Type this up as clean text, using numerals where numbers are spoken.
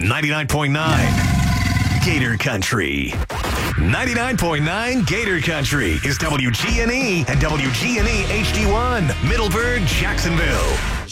99.9 Gator Country. 99.9 Gator Country is WGNE and WGNE HD1, Middleburg, Jacksonville.